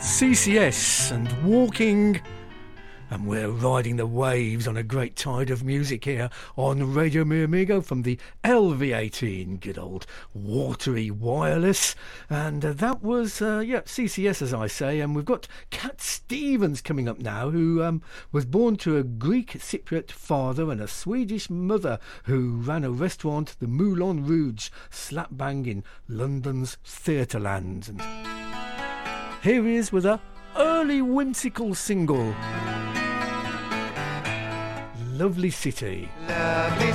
CCS and Walking, and we're riding the waves on a great tide of music here on Radio Mi Amigo from the LV18, good old watery wireless. And that was CCS, as I say. And we've got Cat Stevens coming up now, who was born to a Greek Cypriot father and a Swedish mother, who ran a restaurant, the Moulin Rouge, slap bang in London's Theatreland. And here he is with a early whimsical single, Lovely City. Lovely